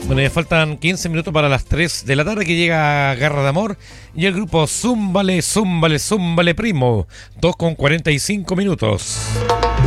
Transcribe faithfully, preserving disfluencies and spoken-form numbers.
Bueno, ya faltan quince minutos para las tres de la tarde que llega Garra de Amor y el grupo Zúmbale, Zúmbale, Zúmbale Primo, dos con cuarenta y cinco minutos.